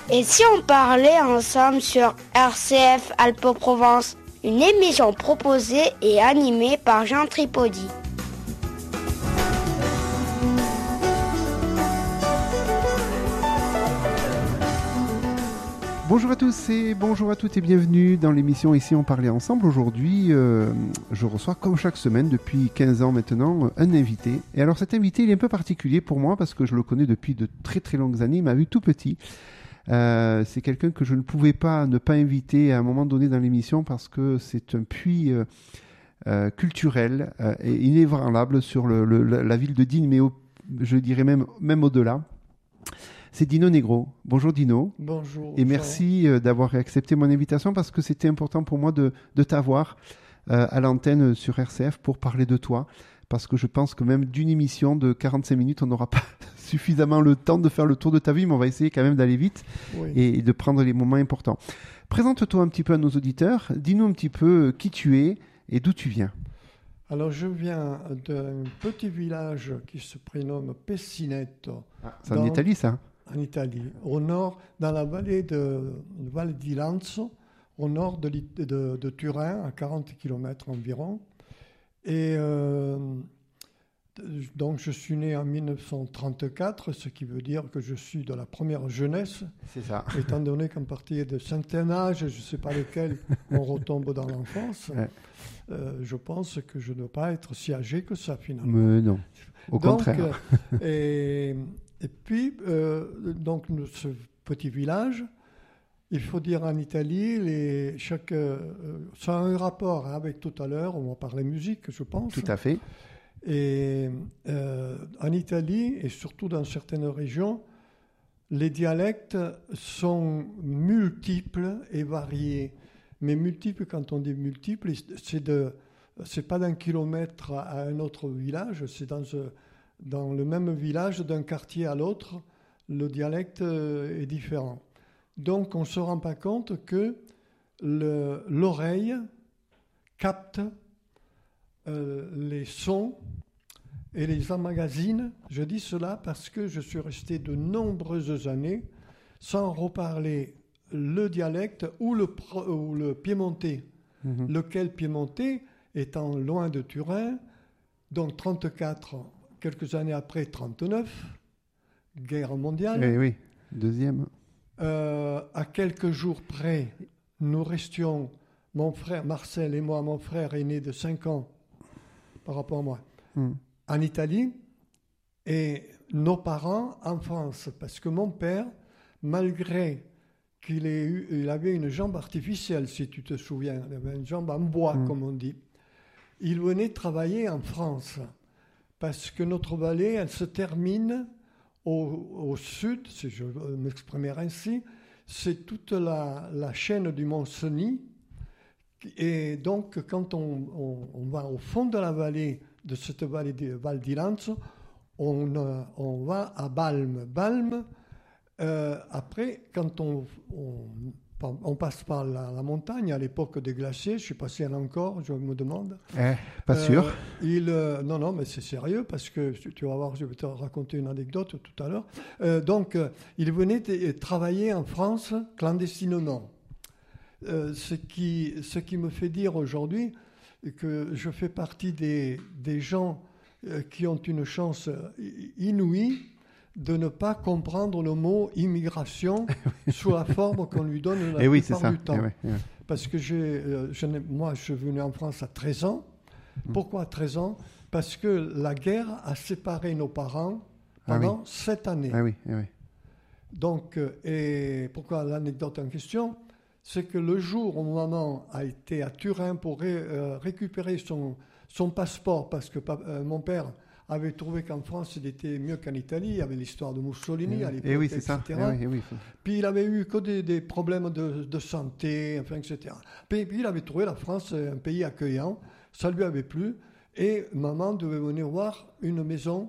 Et si on parlait ensemble sur RCF Alpes-Provence, une émission proposée et animée par Jean Tripodi. Bonjour à tous et bonjour à toutes et bienvenue dans l'émission Ici on parlait ensemble. Aujourd'hui, je reçois comme chaque semaine depuis 15 ans maintenant un invité. Et alors cet invité il est un peu particulier pour moi parce que je le connais depuis de très très longues années. Il m'a vu tout petit. C'est quelqu'un que je ne pouvais pas ne pas inviter à un moment donné dans l'émission parce que c'est un puits culturel et inébranlable sur la ville de Digne, mais je dirais même au-delà. C'est Dino Negro. Bonjour Dino. Bonjour. Et merci d'avoir accepté mon invitation parce que c'était important pour moi de t'avoir à l'antenne sur RCF pour parler de toi. Parce que je pense que même d'une émission de 45 minutes, on n'aura pas suffisamment le temps de faire le tour de ta vie, mais on va essayer quand même d'aller vite et de prendre les moments importants. Présente-toi un petit peu à nos auditeurs. Dis-nous un petit peu qui tu es et d'où tu viens. Alors, je viens d'un petit village qui se prénomme Pessineto. C'est en Italie, ça? En Italie, au nord, dans la vallée de Val di Lanzo, au nord de Turin, à 40 km environ. Et donc, je suis né en 1934, ce qui veut dire que je suis de la première jeunesse. C'est ça. Étant donné qu'à partir de certain âge, je ne sais pas lequel, on retombe dans l'enfance. Ouais. Je pense que je ne dois pas être si âgé que ça, finalement. Mais non, au contraire. Et puis, donc, ce petit village, il faut dire en Italie, ça a un rapport avec tout à l'heure, on va parler musique, je pense. Tout à fait. Et en Italie, et surtout dans certaines régions, les dialectes sont multiples et variés. Mais multiples, quand on dit multiples, c'est pas d'un kilomètre à un autre village, c'est dans le même village, d'un quartier à l'autre, le dialecte est différent. Donc, on ne se rend pas compte que l'oreille capte les sons et les emmagasine. Je dis cela parce que je suis resté de nombreuses années sans reparler le dialecte ou le piémontais. Lequel piémontais, étant loin de Turin, donc 34, quelques années après 39, guerre mondiale. Oui, deuxième. À quelques jours près, nous restions, mon frère Marcel et moi, mon frère aîné de 5 ans par rapport à moi, en Italie, et nos parents en France, parce que mon père, malgré il avait une jambe artificielle, si tu te souviens, il avait une jambe en bois, comme on dit, il venait travailler en France, parce que notre vallée, elle se termine au sud, si je veux m'exprimer ainsi, c'est toute la chaîne du Mont Cenis. Et donc, quand on va au fond de la vallée, de cette vallée de Val di Lanzo, on va à Balme. Balme, après, quand on passe par la montagne, à l'époque des glaciers, je ne sais pas s'il y en a encore, je me demande. Pas sûr. Non, mais c'est sérieux, parce que tu vas voir, je vais te raconter une anecdote tout à l'heure. Donc, il venait travailler en France clandestinement. Ce qui me fait dire aujourd'hui que je fais partie des gens qui ont une chance inouïe de ne pas comprendre le mot immigration sous la forme qu'on lui donne la plupart du temps. Parce que moi, je suis venu en France à 13 ans. Pourquoi à 13 ans? Parce que la guerre a séparé nos parents pendant 7 années. Donc, et pourquoi l'anecdote en question? C'est que le jour où maman a été à Turin pour récupérer son passeport, parce que mon père avait trouvé qu'en France, il était mieux qu'en Italie. Il y avait l'histoire de Mussolini à l'époque, etc. Puis il avait eu que des problèmes de santé, enfin, etc. Puis il avait trouvé la France un pays accueillant. Ça lui avait plu. Et maman devait venir voir une maison.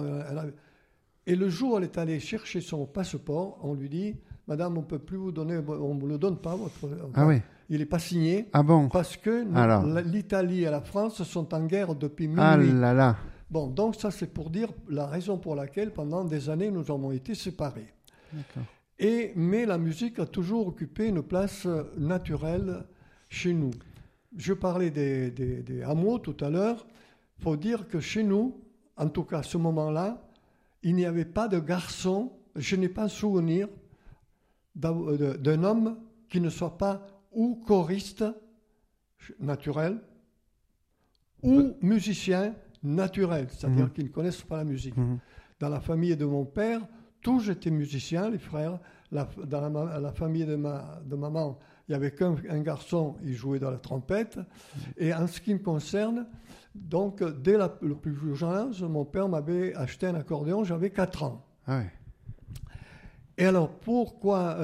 Et le jour où elle est allée chercher son passeport, on lui dit... Madame, on ne peut plus vous donner, on ne vous le donne pas. Il n'est pas signé. Ah bon? Parce que l'Italie et la France sont en guerre depuis minuit. Ah là là. Bon, donc ça c'est pour dire la raison pour laquelle pendant des années nous avons été séparés. D'accord. Mais la musique a toujours occupé une place naturelle chez nous. Je parlais des hameaux tout à l'heure. Il faut dire que chez nous, en tout cas à ce moment-là, il n'y avait pas de garçon. Je n'ai pas souvenir d'un homme qui ne soit pas ou choriste naturel ou musicien naturel, c'est-à-dire qu'ils ne connaissent pas la musique. Dans la famille de mon père, tous étaient musiciens, les frères. Dans la famille de maman, il n'y avait qu'un garçon, il jouait dans la trompette. Et en ce qui me concerne, donc, dès le plus jeune âge, mon père m'avait acheté un accordéon, j'avais 4 ans. Ah ouais. Et alors, pourquoi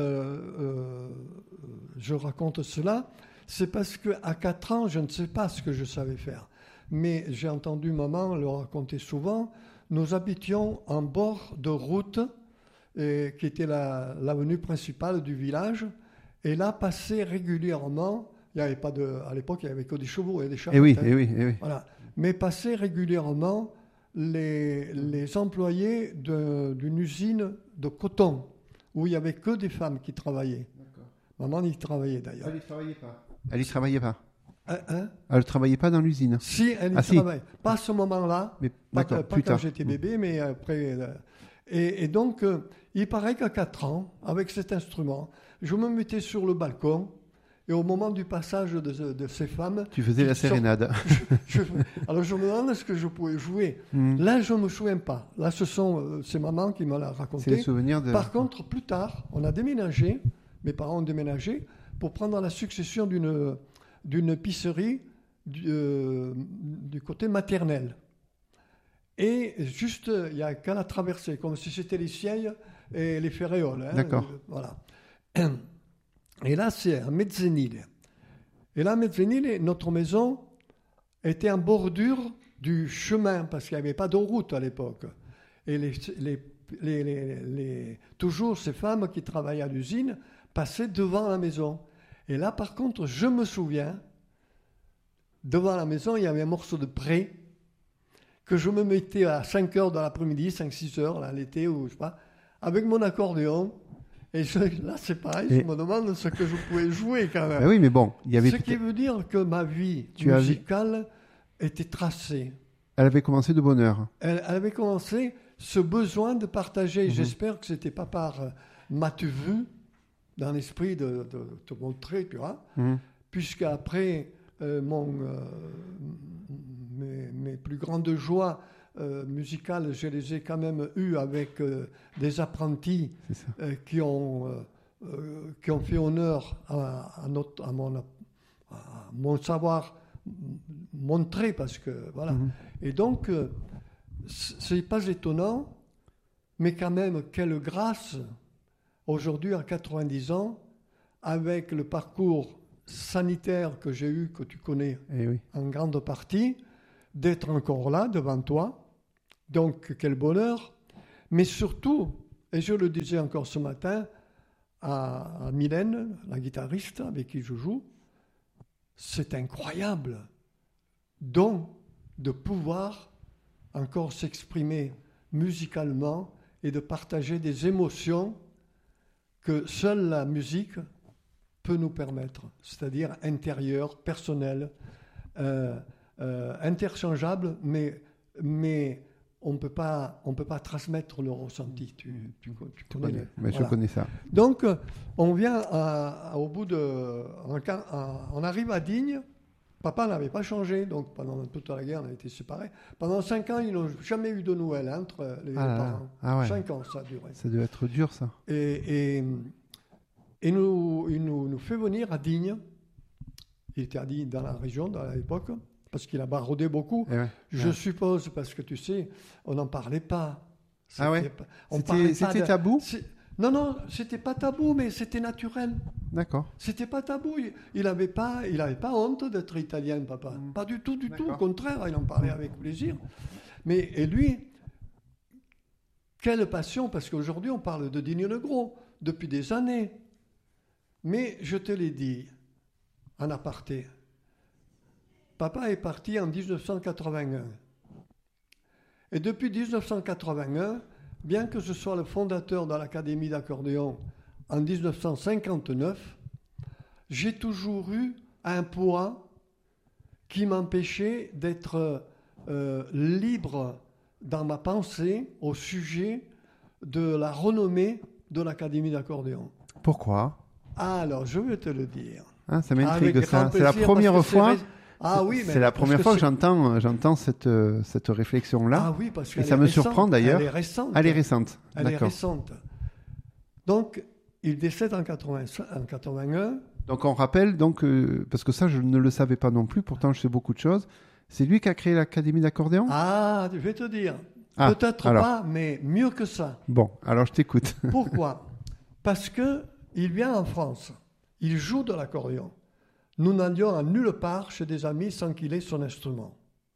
je raconte cela? C'est parce qu'à 4 ans, je ne sais pas ce que je savais faire. Mais j'ai entendu maman le raconter souvent. Nous habitions en bord de route, qui était l'avenue principale du village. Et là, passaient régulièrement, il n'y avait pas à l'époque, il n'y avait que des chevaux et des charrettes. Eh oui. Voilà. Mais passaient régulièrement les employés d'une usine de coton, où il n'y avait que des femmes qui travaillaient. D'accord. Maman y travaillait d'ailleurs. Elle n'y travaillait pas. Elle n'y travaillait pas. Elle ne travaillait pas dans l'usine. Si, elle y travaillait. Pas à ce moment-là, mais, pas plus quand tard. J'étais bébé, mais après. Et donc, il paraît qu'à 4 ans, avec cet instrument, je me mettais sur le balcon. Et au moment du passage de ces femmes... Tu faisais la sérénade. Alors je me demande ce que je pouvais jouer. Là, je ne me souviens pas. Là, c'est maman qui me l'a raconté. C'est les souvenirs de... Par contre, plus tard, on a déménagé, mes parents ont déménagé, pour prendre la succession d'une épicerie du côté maternel. Et juste, il n'y a qu'à la traverser, comme si c'était les Sieilles et les Ferréoles. D'accord. Voilà. Et là, c'est à Mezzanile. Et là, Mezzanile, notre maison était en bordure du chemin, parce qu'il n'y avait pas de route à l'époque. Et toujours ces femmes qui travaillaient à l'usine passaient devant la maison. Et là, par contre, je me souviens, devant la maison, il y avait un morceau de pré que je me mettais à 5 heures de l'après-midi, 5-6 heures, là, l'été, ou je sais pas, avec mon accordéon. Et là, c'est pareil, je me demande ce que je pouvais jouer quand même. Ben oui, mais bon, il y avait... Ce qui veut dire que ma vie musicale était tracée. Elle avait commencé de bonne heure. Elle avait commencé ce besoin de partager. J'espère que ce n'était pas par m'as-tu vu, dans l'esprit de te montrer, tu vois. Puisque après, mes plus grandes joies musicales, je les ai quand même eues avec des apprentis qui ont fait honneur à mon savoir montré, parce que voilà. Et donc, c'est pas étonnant, mais quand même, quelle grâce, aujourd'hui à 90 ans, avec le parcours sanitaire que j'ai eu, que tu connais en grande partie, d'être encore là devant toi. Donc, quel bonheur. Mais surtout, et je le disais encore ce matin à Mylène, la guitariste avec qui je joue, c'est incroyable donc de pouvoir encore s'exprimer musicalement et de partager des émotions que seule la musique peut nous permettre, c'est-à-dire intérieures, personnelles, interchangeables, mais on ne peut pas transmettre le ressenti. Tu connais. Mais je connais ça. Donc, on vient au bout on arrive à Digne. Papa n'avait pas changé, donc pendant toute la guerre, on a été séparés. Pendant 5 ans, ils n'ont jamais eu de nouvelles entre les parents. Ah ouais. 5 ans, ça a duré. Ça devait être dur, ça. Et il nous fait venir à Digne. Il était à Digne dans la région, à l'époque, parce qu'il a baroudé beaucoup. Je suppose, parce que tu sais, on n'en parlait pas. C'était tabou ? Non, c'était pas tabou, mais c'était naturel. D'accord. C'était pas tabou. Il avait pas honte d'être italien, papa. Pas du tout. Au contraire, il en parlait avec plaisir. Et lui, quelle passion, parce qu'aujourd'hui, on parle de Digne-le-Gros depuis des années. Mais je te l'ai dit, en aparté, papa est parti en 1981. Et depuis 1981, bien que ce soit le fondateur de l'Académie d'accordéon en 1959, j'ai toujours eu un poids qui m'empêchait d'être libre dans ma pensée au sujet de la renommée de l'Académie d'accordéon. Pourquoi? Alors, je vais te le dire. Hein, ça m'intrigue, Avec ça. grand C'est la plaisir, première parce que fois. Ah oui, mais C'est la première fois que c'est- j'entends cette réflexion-là. Ah oui, parce Et qu'elle ça est me récente, surprend d'ailleurs. Elle est récente. Elle est récente. Elle est D'accord. récente. Donc, il décède en 81. Donc on rappelle, parce que ça je ne le savais pas non plus, pourtant je sais beaucoup de choses. C'est lui qui a créé l'Académie d'accordéon? Ah, je vais te dire. Ah, Peut-être alors. pas, mais mieux que ça. Bon, alors je t'écoute. Pourquoi? Parce que il vient en France. Il joue de l'accordéon. Nous n'allions à nulle part chez des amis sans qu'il ait son instrument.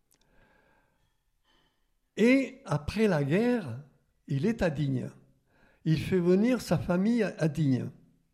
Et après la guerre, il est à Digne. Il fait venir sa famille à Digne.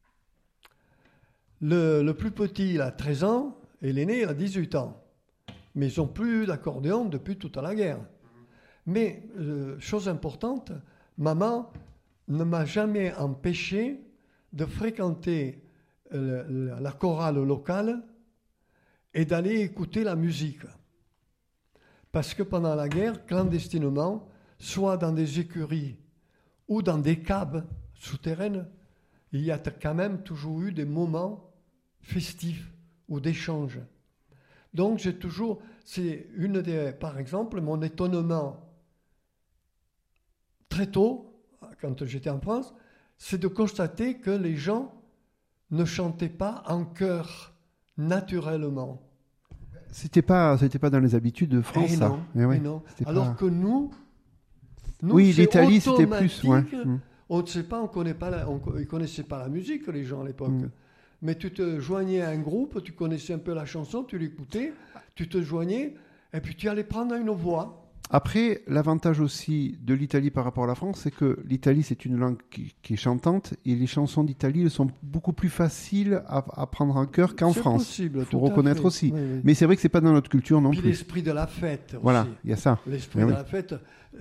Le plus petit, il a 13 ans, et l'aîné, il a 18 ans. Mais ils n'ont plus eu d'accordéon depuis toute la guerre. Mais, chose importante, maman ne m'a jamais empêché de fréquenter la chorale locale et d'aller écouter la musique. Parce que pendant la guerre, clandestinement, soit dans des écuries ou dans des caves souterraines, il y a quand même toujours eu des moments festifs ou d'échanges. Donc j'ai toujours, c'est une des, par exemple, mon étonnement très tôt, quand j'étais en France, c'est de constater que les gens ne chantaient pas en chœur naturellement. C'était pas dans les habitudes de France, Et ça. non, Eh ouais, et non. c'était Alors pas- que nous Oui, c'est l'Italie, c'était plus, ouais. automatique. On ne sait pas, ils connaissaient pas la musique, les gens à l'époque. Mais tu te joignais à un groupe, tu connaissais un peu la chanson, tu l'écoutais, tu te joignais, et puis tu allais prendre une voix. Après, l'avantage aussi de l'Italie par rapport à la France, c'est que l'Italie, c'est une langue qui est chantante, et les chansons d'Italie sont beaucoup plus faciles à prendre en cœur qu'en C'est France. possible, Il faut tout à reconnaître fait. aussi. Oui, oui. Mais c'est vrai que c'est pas dans notre culture non Puis plus. l'esprit de la fête Voilà, aussi. il y a ça. L'esprit Mais de oui. la fête,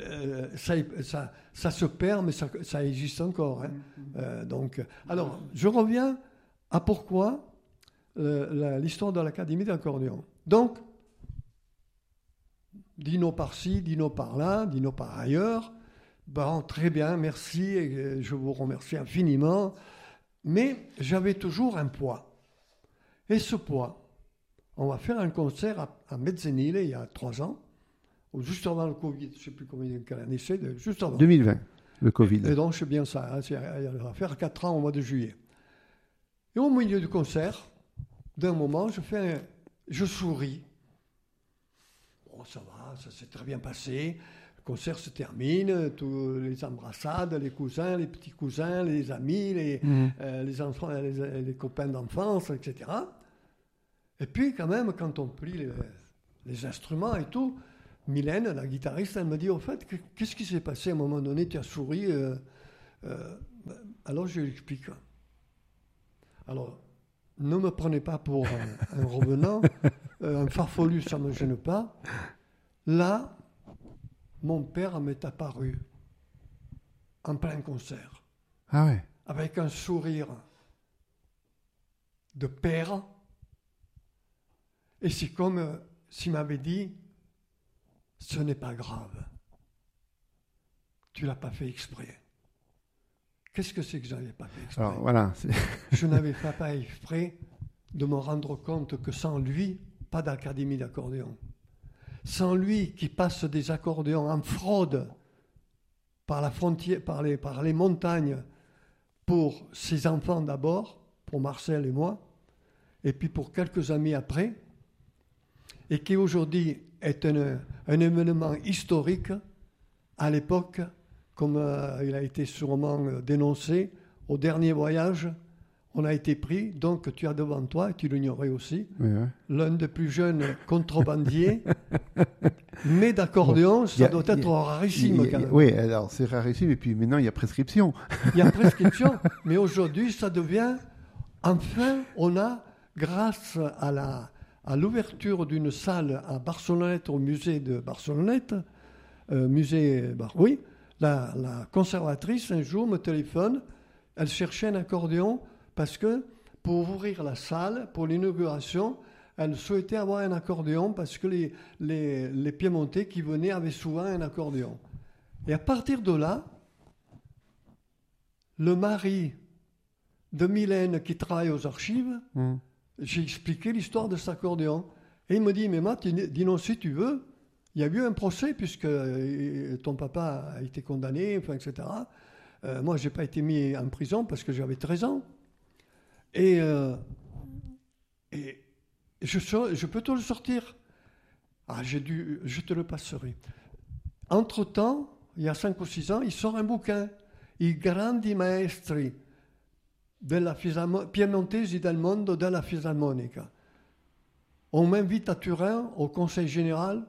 ça se perd, mais ça existe encore. Hein. Donc, alors, je reviens à pourquoi l'histoire de l'Académie d'accordéon. Donc, Dino par-ci, Dino par-là, Dino par ailleurs. Bon, très bien, merci, et je vous remercie infiniment. Mais j'avais toujours un poids. Et ce poids, on va faire un concert à Mezzanile il y a 3 ans, ou juste avant le Covid, je ne sais plus quelle année c'est, juste avant. 2020, le Covid. Et donc c'est bien ça, hein, on va faire 4 ans au mois de juillet. Et au milieu du concert, d'un moment, je souris. Bon, ça va, ça s'est très bien passé. Le concert se termine, tous les embrassades, les cousins, les petits cousins, les amis, les enfants, les copains d'enfance, etc. Et puis quand même, quand on plie les instruments et tout, Mylène, la guitariste, elle me dit, au fait, qu'est-ce qui s'est passé à un moment donné? Tu as souri. Alors je lui explique. Alors, ne me prenez pas pour un revenant, un farfelu, ça ne me gêne pas. Là, mon père m'est apparu en plein concert, Ah ouais. avec un sourire de père. Et c'est comme s'il m'avait dit, ce n'est pas grave. Tu l'as pas fait exprès. Qu'est-ce que c'est que je n'avais pas fait exprès? Alors voilà. Je n'avais pas exprès de me rendre compte que sans lui, pas d'académie d'accordéon. Sans lui qui passe des accordéons en fraude par la frontière, par les montagnes, pour ses enfants d'abord, pour Marcel et moi, et puis pour quelques amis après, et qui aujourd'hui est un événement historique à l'époque, comme il a été sûrement dénoncé, au dernier voyage, on a été pris, donc tu as devant toi, et tu l'ignorais aussi, l'un des plus jeunes contrebandiers, mais d'accordéon, ça doit être rarissime quand même. Oui, alors c'est rarissime, et puis maintenant il y a prescription. Il y a prescription, mais aujourd'hui ça devient, enfin on a, grâce à l'ouverture d'une salle à Barcelonnette, au musée de Barcelonnette, la conservatrice un jour me téléphone, Elle cherchait un accordéon parce que pour ouvrir la salle, pour l'inauguration, elle souhaitait avoir un accordéon parce que les Piémontais qui venaient avaient souvent un accordéon. Et à partir de là, le mari de Mylène qui travaille aux archives, j'ai expliqué l'histoire de cet accordéon. Et il me dit, mais Matt, dis non si tu veux, il y a eu un procès puisque ton papa a été condamné, enfin, etc. Moi, je n'ai pas été mis en prison parce que j'avais 13 ans. Et je peux te le sortir. Ah, je te le passerai. Entre-temps, il y a 5 ou 6 ans, il sort un bouquin, I grandi maestri della piemontesi del mondo della fisarmonica. On m'invite à Turin au conseil général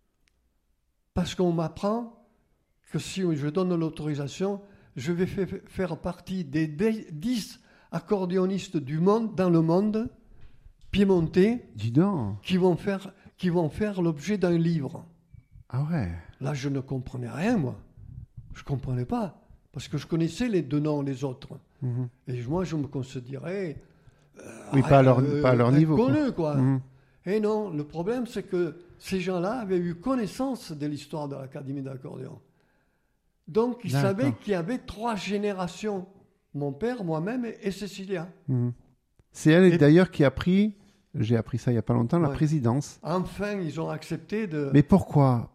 parce qu'on m'apprend que si je donne l'autorisation, je vais faire partie des 10 accordéonistes du monde, dans le monde, piémontais, Dis donc. qui vont faire l'objet d'un livre. Ah ouais. Là, je ne comprenais rien, moi. Je ne comprenais pas, parce que je connaissais les deux noms, les autres. Et moi, je me considérais... Oui, pas à leur niveau. Connu, quoi. Et non, le problème, c'est que ces gens-là avaient eu connaissance de l'histoire de l'Académie d'accordéon. Donc, ils savaient qu'il y avait 3 générations. Mon père, moi-même et Cécilia. C'est elle, d'ailleurs, qui a pris, j'ai appris ça il n'y a pas longtemps, la présidence. Enfin, ils ont accepté de... Mais pourquoi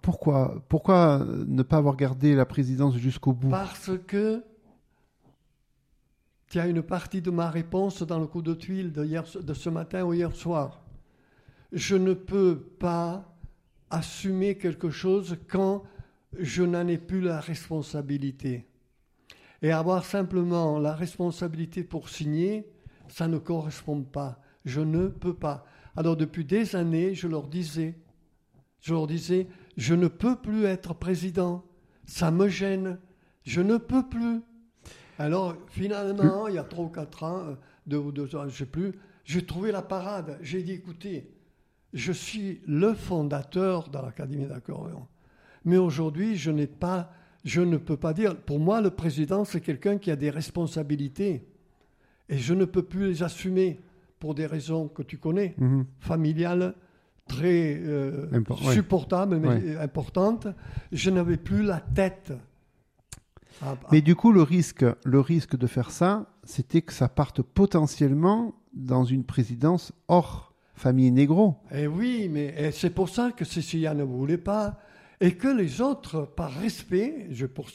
ne pas avoir gardé la présidence jusqu'au bout? Parce que il y a une partie de ma réponse dans le coup de tuile de ce matin ou hier soir. Je ne peux pas assumer quelque chose quand je n'en ai plus la responsabilité. Et avoir simplement la responsabilité pour signer, ça ne correspond pas. Je ne peux pas. Alors depuis des années, je leur disais, je ne peux plus être président. Ça me gêne. Je ne peux plus. Alors finalement, il y a 3 ou 4 ans, 2 ou 2 ans, je ne sais plus, j'ai trouvé la parade. J'ai dit, écoutez, je suis le fondateur de l'Académie d'accordéon. Mais aujourd'hui, je ne peux pas dire... Pour moi, le président, c'est quelqu'un qui a des responsabilités. Et je ne peux plus les assumer pour des raisons que tu connais, familiales, très supportables, mais importantes. Je n'avais plus la tête. Mais du coup, le risque de faire ça, c'était que ça parte potentiellement dans une présidence hors famille Négro. Eh oui, mais c'est pour ça que Cécilia ne voulait pas... Et que les autres, par respect,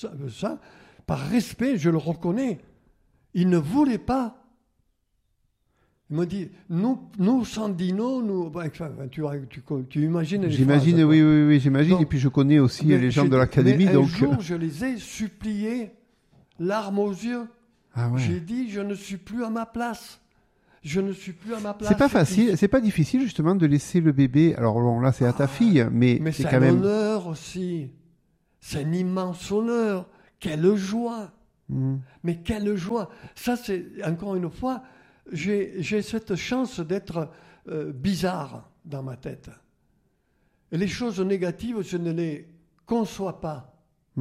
par respect, je le reconnais, ils ne voulaient pas. Ils m'ont dit, nous Sandino, tu imagines les J'imagine, phrases, oui, j'imagine. Donc, et puis je connais aussi les gens de l'Académie. Un jour, je les ai suppliés, larmes aux yeux. Ah ouais. J'ai dit, je ne suis plus à ma place. Je ne suis plus à ma place. C'est pas facile, c'est pas difficile justement de laisser le bébé. Alors bon, là c'est à ta fille, mais c'est quand même. C'est un honneur aussi. C'est un immense honneur. Quelle joie. Mais quelle joie. Ça c'est encore une fois, j'ai cette chance d'être bizarre dans ma tête. Et les choses négatives, je ne les conçois pas.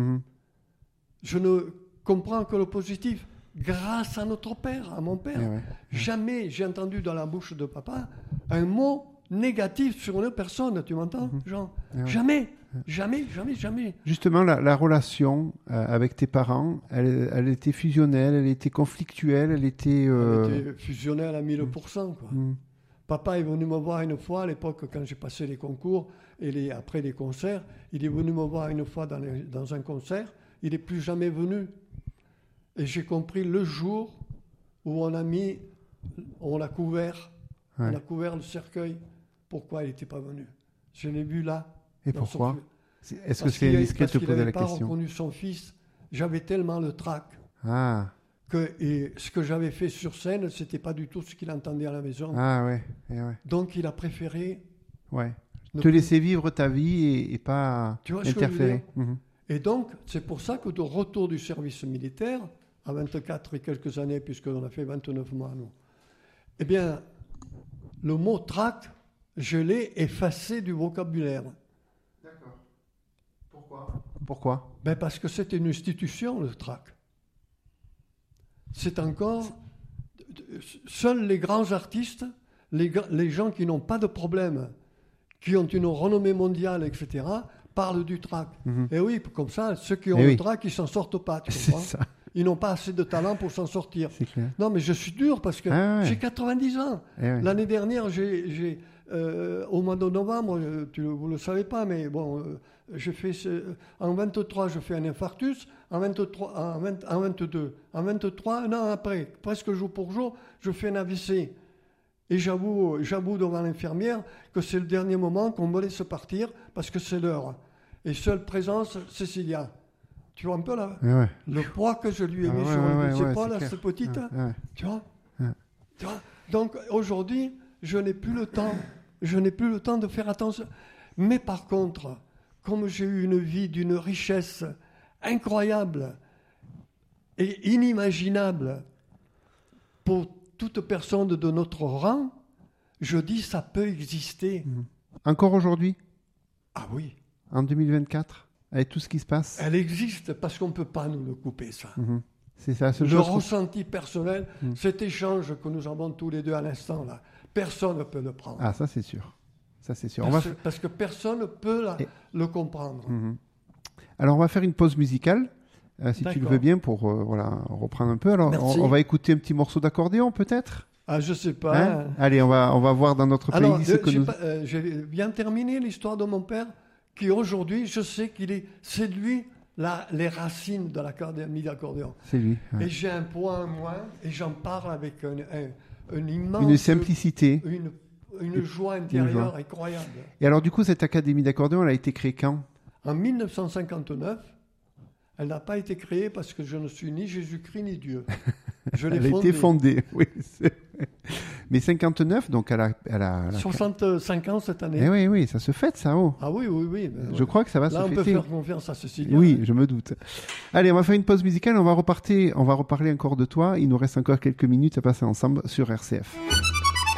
Je ne comprends que le positif. Grâce à notre père, à mon père. Jamais j'ai entendu dans la bouche de papa un mot négatif sur une personne, tu m'entends, Jean? Jamais. Justement, la relation avec tes parents, elle était fusionnelle, elle était conflictuelle, elle était fusionnelle à 1000%. Quoi. Papa est venu me voir une fois, à l'époque, quand j'ai passé les concours et après les concerts, il est venu me voir une fois dans un concert, il n'est plus jamais venu. Et j'ai compris le jour où on l'a couvert, on a couvert le cercueil, pourquoi il n'était pas venu. Je l'ai vu là. Et pourquoi? Est-ce que c'est indiscret de te poser la question? Parce qu'il n'avait pas reconnu son fils. J'avais tellement le trac et ce que j'avais fait sur scène, c'était pas du tout ce qu'il entendait à la maison. Donc il a préféré te laisser vivre ta vie et pas interférer. Et donc, c'est pour ça que de retour du service militaire, à 24 et quelques années, puisqu'on a fait 29 mois, nous, eh bien, le mot trac, je l'ai effacé du vocabulaire. D'accord. Pourquoi? Ben parce que c'est une institution, le trac. c'est encore... Seuls les grands artistes, les gens qui n'ont pas de problème, qui ont une renommée mondiale, etc., parlent du trac. Et oui, comme ça, ceux qui ont le trac, ils s'en sortent pas. Tu comprends ? C'est ça. Ils n'ont pas assez de talent pour s'en sortir. C'est clair. Non, mais je suis dur parce que j'ai 90 ans. L'année dernière, au mois de novembre, vous ne le savez pas, mais bon, en 23, je fais un infarctus. En 22, en 23, un an après, presque jour pour jour, je fais un AVC. Et j'avoue devant l'infirmière que c'est le dernier moment qu'on me laisse partir parce que c'est l'heure. Et seule présence, Cécilia. Tu vois un peu là le poids que je lui ai mis sur les épaules à cette petite. Tu vois Tu vois. Donc aujourd'hui, je n'ai plus le temps. Je n'ai plus le temps de faire attention. Mais par contre, comme j'ai eu une vie d'une richesse incroyable et inimaginable pour toute personne de notre rang, je dis ça peut exister. Encore aujourd'hui ? Ah oui. En 2024 ? Avec tout ce qui se passe. Elle existe parce qu'on ne peut pas nous le couper, ça. C'est ça, ce le ressenti personnel, cet échange que nous avons tous les deux à l'instant, là, personne ne peut le prendre. Ah, ça c'est sûr. Ça c'est sûr. Parce que personne ne peut le comprendre. Alors on va faire une pause musicale, si tu le veux bien, pour reprendre un peu. Alors on va écouter un petit morceau d'accordéon peut-être ? Ah, je sais pas. Allez, on va voir dans notre playlist j'ai bien terminé l'histoire de mon père, qui aujourd'hui, je sais c'est lui les racines de l'académie d'accordéon. C'est lui. Ouais. Et j'ai un poids en moins, et j'en parle avec une simplicité. Une joie intérieure incroyable. Et alors du coup, cette académie d'accordéon, elle a été créée quand ? En 1959. Elle n'a pas été créée parce que je ne suis ni Jésus-Christ ni Dieu. Elle a été fondée, oui. Mais 59, donc elle a 65 ans cette année. Eh oui, ça se fête, ça. Ah oui. Je crois que ça va se fêter. Là, on peut faire confiance à Cécilia. Oui, je me doute. Allez, on va faire une pause musicale. On va reparler encore de toi. Il nous reste encore quelques minutes à passer ensemble sur RCF.